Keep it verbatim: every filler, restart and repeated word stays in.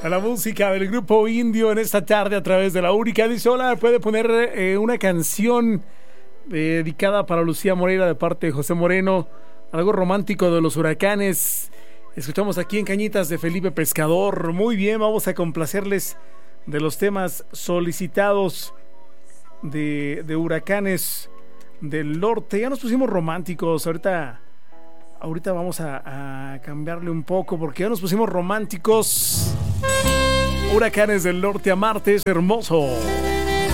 A la música del grupo Indio en esta tarde a través de la única. Dice, hola, puede poner eh, una canción eh, dedicada para Lucía Moreira de parte de José Moreno, algo romántico de Los Huracanes. Escuchamos aquí en Cañitas de Felipe Pescador. Muy bien, vamos a complacerles de los temas solicitados de, de Huracanes del Norte. Ya nos pusimos románticos, ahorita ahorita vamos a, a cambiarle un poco porque ya nos pusimos románticos. Huracanes del Norte, Amarte es hermoso.